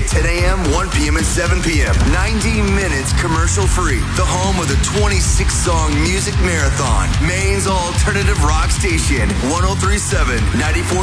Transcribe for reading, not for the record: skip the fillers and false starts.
10 a.m., 1 p.m., and 7 p.m. 90 minutes commercial free. The home of the 26-song music marathon. Maine's alternative rock station. 103.7, 94.